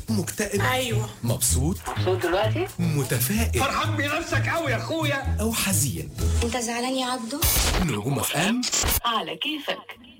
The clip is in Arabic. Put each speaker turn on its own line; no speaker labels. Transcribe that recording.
مكتئب؟
ايوه.
مبسوط؟
دلوقتي
متفائل؟
فرحان بنفسك قوي يا اخويا.
أو حزين؟
انت زعلان يا عبدو؟
نجوم اف ام
على كيفك.